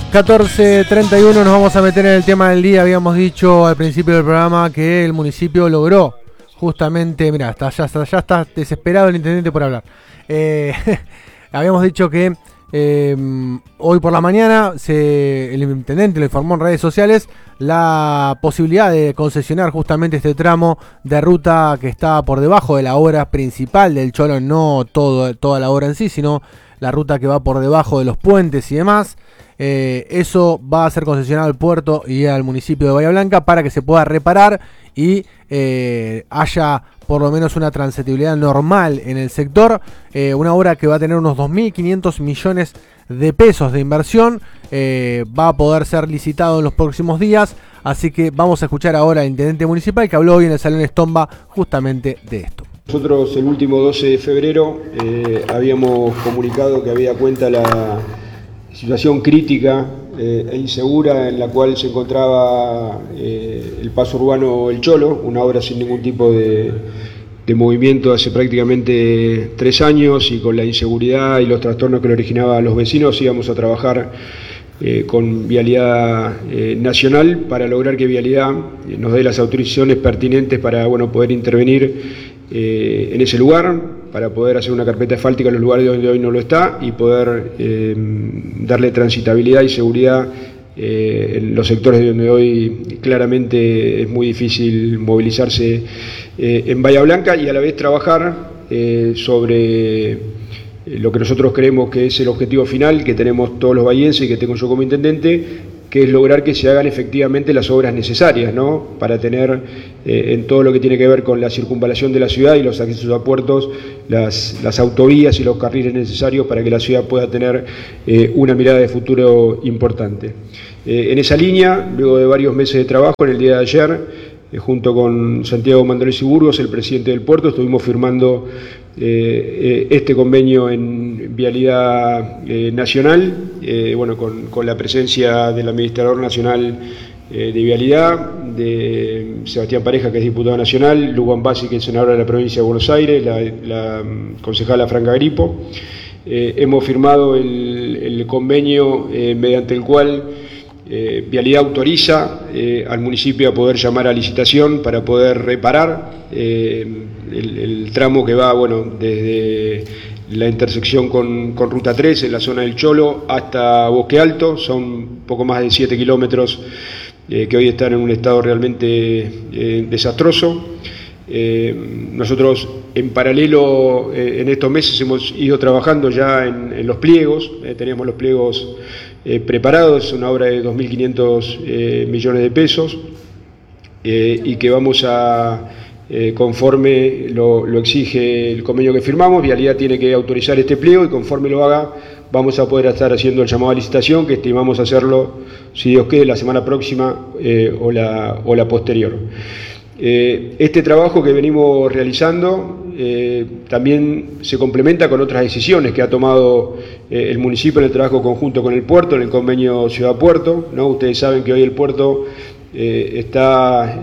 14:31, nos vamos a meter en el tema del día. Habíamos dicho al principio del programa que el municipio logró justamente, mirá, ya está desesperado el intendente por hablar. Habíamos dicho que hoy por la mañana el intendente le informó en redes sociales la posibilidad de concesionar justamente este tramo de ruta que está por debajo de la obra principal del Cholo, no toda la obra en sí, sino la ruta que va por debajo de los puentes y demás. Eso va a ser concesionado al puerto y al municipio de Bahía Blanca para que se pueda reparar y haya por lo menos una transitabilidad normal en el sector. Una obra que va a tener unos 2.500 millones de pesos de inversión. Va a poder ser licitado en los próximos días. Así que vamos a escuchar ahora al intendente municipal que habló hoy en el Salón Estomba justamente de esto. Nosotros el último 12 de febrero habíamos comunicado que había cuenta la situación crítica e insegura en la cual se encontraba el paso urbano El Cholo, una obra sin ningún tipo de movimiento hace prácticamente 3 años, y con la inseguridad y los trastornos que le originaba a los vecinos íbamos a trabajar con Vialidad Nacional para lograr que Vialidad nos dé las autorizaciones pertinentes para poder intervenir en ese lugar, para poder hacer una carpeta asfáltica en los lugares donde hoy no lo está y poder darle transitabilidad y seguridad en los sectores donde hoy claramente es muy difícil movilizarse en Bahía Blanca, y a la vez trabajar sobre lo que nosotros creemos que es el objetivo final que tenemos todos los bahienses y que tengo yo como intendente, que es lograr que se hagan efectivamente las obras necesarias, ¿no? Para tener en todo lo que tiene que ver con la circunvalación de la ciudad y los accesos a puertos, las autovías y los carriles necesarios para que la ciudad pueda tener una mirada de futuro importante. En esa línea, luego de varios meses de trabajo, en el día de ayer, junto con Santiago Mandolesi Burgos, el presidente del puerto, estuvimos firmando este convenio en Vialidad Nacional, con la presencia del administrador nacional de Vialidad, de Sebastián Pareja, que es diputado nacional, Lugan Bassi, que es senadora de la provincia de Buenos Aires, la concejala Franca Gripo. Hemos firmado el convenio mediante el cual Vialidad autoriza al municipio a poder llamar a licitación para poder reparar el tramo que va desde la intersección con Ruta 3 en la zona del Cholo hasta Bosque Alto. Son poco más de 7 kilómetros que hoy están en un estado realmente desastroso. Nosotros en paralelo en estos meses hemos ido trabajando ya en los pliegos. Teníamos los pliegos preparados, una obra de 2.500 millones de pesos y que vamos a, conforme lo exige el convenio que firmamos, Vialidad tiene que autorizar este pliego y conforme lo haga vamos a poder estar haciendo el llamado a licitación, que estimamos hacerlo, si Dios quiere, la semana próxima o la posterior. Este trabajo que venimos realizando también se complementa con otras decisiones que ha tomado el municipio en el trabajo conjunto con el puerto, en el convenio ciudad-puerto, ¿no? Ustedes saben que hoy el puerto está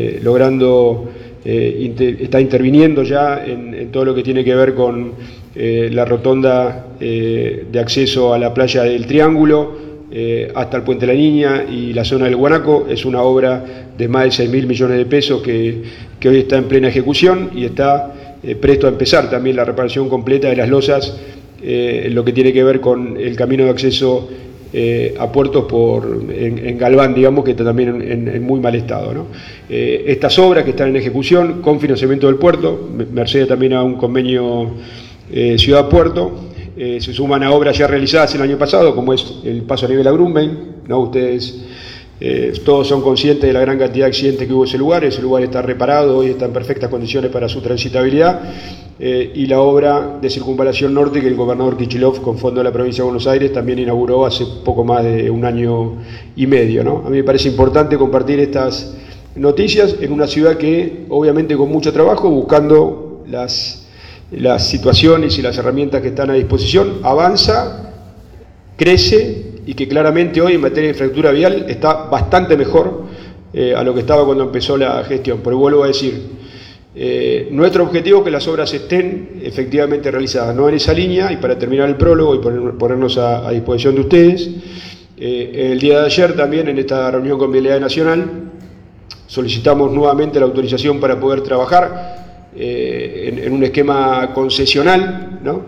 está interviniendo ya en todo lo que tiene que ver con la rotonda de acceso a la playa del Triángulo, hasta el Puente La Niña y la zona del Guanaco. Es una obra de más de 6.000 millones de pesos que hoy está en plena ejecución y está presto a empezar también la reparación completa de las losas en lo que tiene que ver con el camino de acceso a puertos en Galván, digamos, que está también en muy mal estado, ¿no? Estas obras que están en ejecución con financiamiento del puerto, merced también a un convenio ciudad-puerto, se suman a obras ya realizadas el año pasado, como es el paso a nivel a Grumbein, ¿no? Ustedes todos son conscientes de la gran cantidad de accidentes que hubo en ese lugar está reparado, hoy está en perfectas condiciones para su transitabilidad, y la obra de circunvalación norte que el gobernador Kicillof, con fondo de la provincia de Buenos Aires, también inauguró hace poco más de 1 año y medio, ¿no? A mí me parece importante compartir estas noticias en una ciudad que, obviamente con mucho trabajo, buscando las situaciones y las herramientas que están a disposición, avanza, crece, y que claramente hoy en materia de infraestructura vial está bastante mejor a lo que estaba cuando empezó la gestión. Pero vuelvo a decir, nuestro objetivo es que las obras estén efectivamente realizadas, no en esa línea, y para terminar el prólogo y ponernos a disposición de ustedes, El día de ayer también, en esta reunión con Vialidad Nacional, solicitamos nuevamente la autorización para poder trabajar en un esquema concesional, ¿no?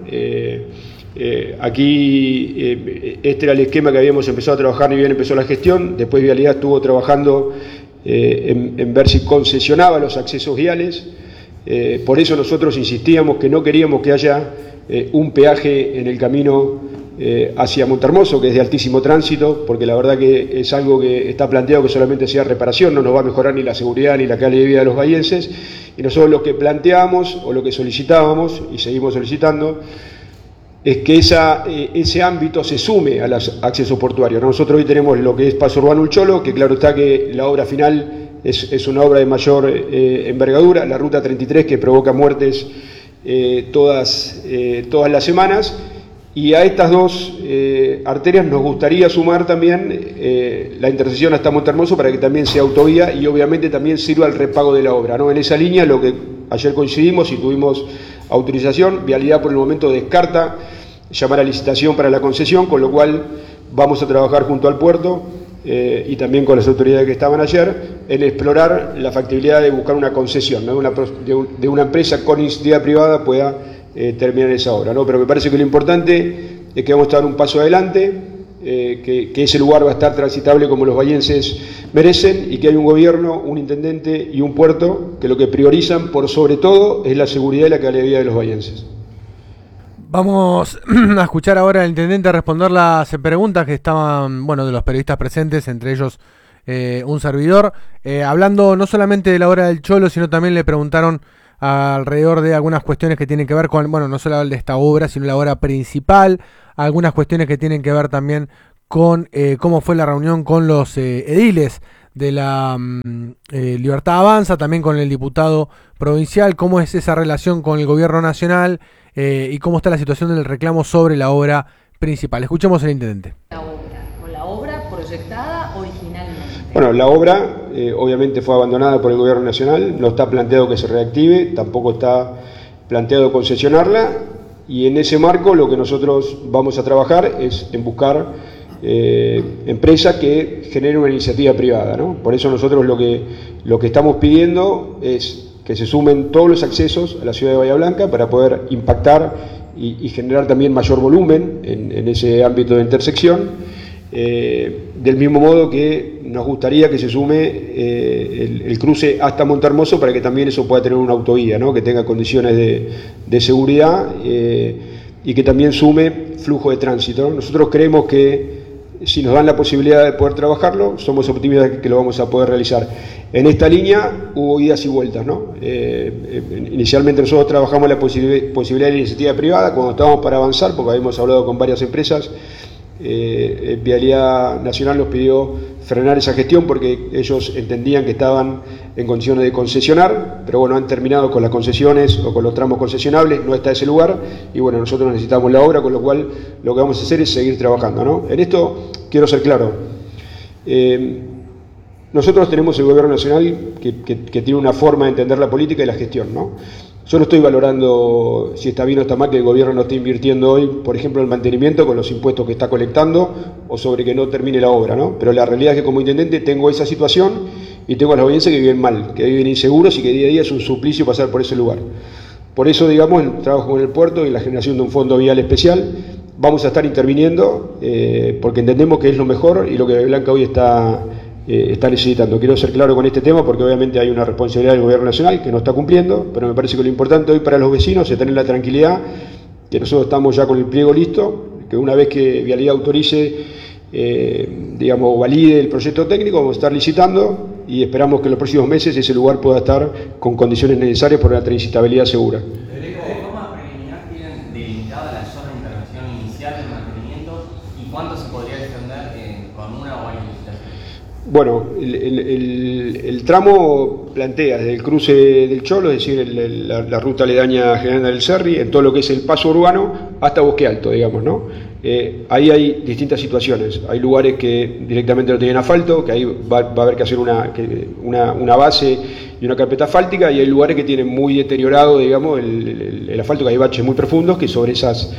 Este era el esquema que habíamos empezado a trabajar ni bien empezó la gestión. Después Vialidad estuvo trabajando en ver si concesionaba los accesos viales. Por eso nosotros insistíamos que no queríamos que haya un peaje en el camino hacia Montehermoso, que es de altísimo tránsito, porque la verdad que es algo que está planteado que solamente sea reparación, no nos va a mejorar ni la seguridad ni la calidad de vida de los bahienses, y nosotros lo que planteábamos o lo que solicitábamos, y seguimos solicitando, es que ese ámbito se sume a los accesos portuarios. Nosotros hoy tenemos lo que es Paso Urbano El Cholo, que claro está que la obra final es una obra de mayor envergadura, la ruta 33 que provoca muertes todas las semanas, y a estas dos arterias nos gustaría sumar también la intersección hasta Montehermoso para que también sea autovía y obviamente también sirva al repago de la obra, ¿no? En esa línea, lo que ayer coincidimos y tuvimos autorización, Vialidad por el momento descarta llamar a licitación para la concesión, con lo cual vamos a trabajar junto al puerto y también con las autoridades que estaban ayer en explorar la factibilidad de buscar una concesión, ¿no? de una empresa con iniciativa privada pueda terminar esa obra, ¿no? Pero me parece que lo importante es que vamos a dar un paso adelante, que ese lugar va a estar transitable como los bahienses merecen y que hay un gobierno, un intendente y un puerto que lo que priorizan por sobre todo es la seguridad y la calidad de vida de los bahienses. Vamos a escuchar ahora al intendente responder las preguntas que estaban, de los periodistas presentes, entre ellos un servidor, hablando no solamente de la obra del Cholo, sino también le preguntaron alrededor de algunas cuestiones que tienen que ver con, no solo de esta obra, sino la obra principal, algunas cuestiones que tienen que ver también con cómo fue la reunión con los ediles de la Libertad Avanza, también con el diputado provincial, cómo es esa relación con el gobierno nacional y cómo está la situación del reclamo sobre la obra principal. Escuchemos al intendente. ¿Con la obra proyectada originalmente? Bueno, la obra obviamente fue abandonada por el gobierno nacional, no está planteado que se reactive, tampoco está planteado concesionarla, y en ese marco lo que nosotros vamos a trabajar es en buscar empresas que generen una iniciativa privada, ¿no? Por eso nosotros lo que estamos pidiendo es que se sumen todos los accesos a la ciudad de Bahía Blanca para poder impactar y generar también mayor volumen en ese ámbito de intersección, del mismo modo que nos gustaría que se sume el cruce hasta Montehermoso para que también eso pueda tener una autovía, ¿no? Que tenga condiciones de seguridad y que también sume flujo de tránsito. Nosotros creemos que si nos dan la posibilidad de poder trabajarlo, somos optimistas que lo vamos a poder realizar. En esta línea hubo idas y vueltas, ¿no? Inicialmente nosotros trabajamos la posibilidad de la iniciativa privada cuando estábamos para avanzar, porque habíamos hablado con varias empresas. Vialidad Nacional nos pidió frenar esa gestión porque ellos entendían que estaban en condiciones de concesionar, pero bueno, han terminado con las concesiones o con los tramos concesionables, no está ese lugar, y bueno, nosotros necesitamos la obra, con lo cual lo que vamos a hacer es seguir trabajando, ¿no? En esto quiero ser claro, nosotros tenemos el gobierno nacional que tiene una forma de entender la política y la gestión, ¿no? Yo no estoy valorando si está bien o está mal que el gobierno no esté invirtiendo hoy, por ejemplo, en el mantenimiento con los impuestos que está colectando o sobre que no termine la obra, ¿no? Pero la realidad es que como intendente tengo esa situación y tengo a los bahienses que viven mal, que viven inseguros y que día a día es un suplicio pasar por ese lugar. Por eso, digamos, el trabajo con el puerto y la generación de un fondo vial especial, vamos a estar interviniendo porque entendemos que es lo mejor y lo que Bahía Blanca hoy está necesitando. Quiero ser claro con este tema porque obviamente hay una responsabilidad del gobierno nacional que no está cumpliendo, pero me parece que lo importante hoy para los vecinos es tener la tranquilidad que nosotros estamos ya con el pliego listo, que una vez que Vialidad autorice, valide el proyecto técnico, vamos a estar licitando y esperamos que en los próximos meses ese lugar pueda estar con condiciones necesarias por una transitabilidad segura. ¿De forma preliminar tienen delimitada la zona de intervención inicial del mantenimiento y cuánto se podría extender con una o varias licitaciones? Bueno, el tramo plantea desde el cruce del Cholo, es decir, la ruta aledaña General del Cerri, en todo lo que es el paso urbano, hasta Bosque Alto, digamos, ¿no? Ahí hay distintas situaciones. Hay lugares que directamente no tienen asfalto, que ahí va a haber que hacer una base y una carpeta asfáltica, y hay lugares que tienen muy deteriorado, digamos, el asfalto, que hay baches muy profundos, que sobre esas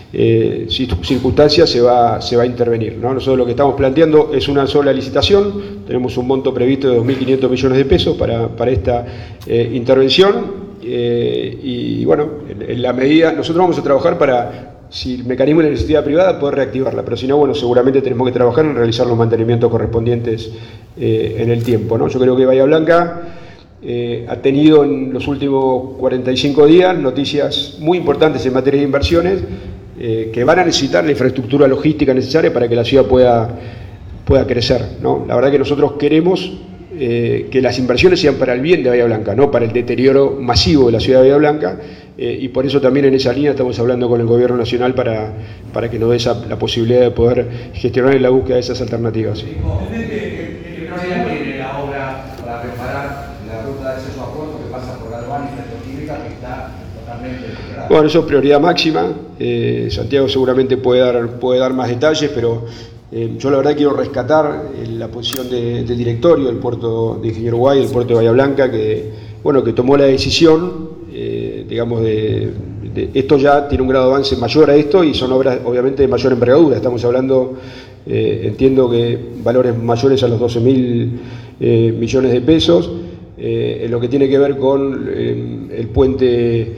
circunstancias se va a intervenir, ¿no? Nosotros lo que estamos planteando es una sola licitación, tenemos un monto previsto de 2.500 millones de pesos para esta intervención, y bueno, en la medida, nosotros vamos a trabajar para, si el mecanismo de la necesidad privada, poder reactivarla, pero si no, bueno, seguramente tenemos que trabajar en realizar los mantenimientos correspondientes en el tiempo, ¿no? Yo creo que Bahía Blanca ha tenido en los últimos 45 días noticias muy importantes en materia de inversiones que van a necesitar la infraestructura logística necesaria para que la ciudad pueda crecer, ¿no? La verdad que nosotros queremos que las inversiones sean para el bien de Bahía Blanca, no para el deterioro masivo de la ciudad de Bahía Blanca, y por eso también en esa línea estamos hablando con el Gobierno Nacional para que nos dé la posibilidad de poder gestionar en la búsqueda de esas alternativas. ¿Qué prioridad tiene la obra para reparar la ruta de acceso a Puerto que pasa por Galván y Ferroquímica, que está totalmente deteriorada? Bueno, eso es prioridad máxima. Santiago seguramente puede dar más detalles, pero yo la verdad quiero rescatar la posición del directorio del puerto de Ingeniero Guay, del puerto de Bahía Blanca, que tomó la decisión, digamos, esto ya tiene un grado de avance mayor a esto y son obras obviamente de mayor envergadura. Estamos hablando, entiendo que valores mayores a los 12.000 millones de pesos, en lo que tiene que ver con el puente,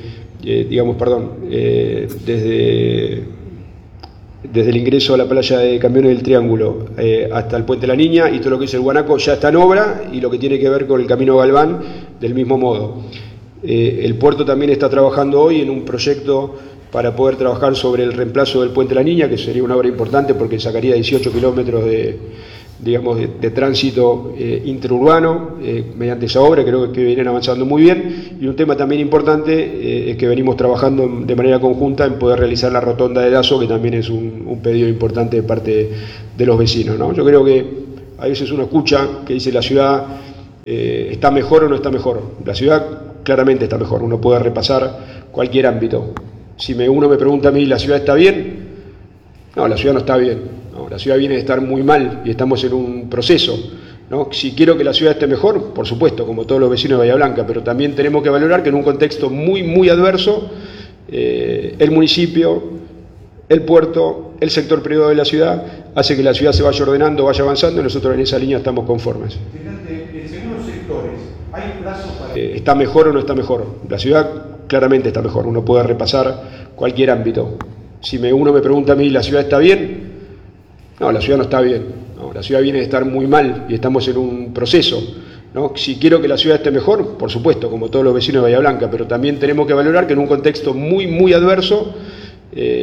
desde el ingreso a la playa de Camiones del Triángulo hasta el Puente La Niña, y todo lo que es el Guanaco ya está en obra, y lo que tiene que ver con el Camino Galván del mismo modo. El puerto también está trabajando hoy en un proyecto para poder trabajar sobre el reemplazo del Puente La Niña, que sería una obra importante porque sacaría 18 kilómetros de tránsito interurbano mediante esa obra. Creo que vienen avanzando muy bien, y un tema también importante es que venimos trabajando de manera conjunta en poder realizar la rotonda de Dazo, que también es un pedido importante de parte de los vecinos, ¿no? Yo creo que a veces uno escucha que dice la ciudad está mejor o no está mejor. La ciudad claramente está mejor, uno puede repasar cualquier ámbito. Si uno me pregunta a mí, ¿la ciudad está bien? No, la ciudad no está bien. No, la ciudad viene de estar muy mal y estamos en un proceso, ¿no? Si quiero que la ciudad esté mejor, por supuesto, como todos los vecinos de Bahía Blanca, pero también tenemos que valorar que en un contexto muy, muy adverso, el municipio, el puerto, el sector privado de la ciudad, hace que la ciudad se vaya ordenando, vaya avanzando, y nosotros en esa línea estamos conformes. Según los sectores, ¿hay plazo para...? ¿Está mejor o no está mejor? La ciudad claramente está mejor, uno puede repasar cualquier ámbito. Si uno me pregunta a mí, ¿la ciudad está bien? No, la ciudad no está bien. No, la ciudad viene de estar muy mal y estamos en un proceso, ¿no? Si quiero que la ciudad esté mejor, por supuesto, como todos los vecinos de Bahía Blanca, pero también tenemos que valorar que en un contexto muy, muy adverso,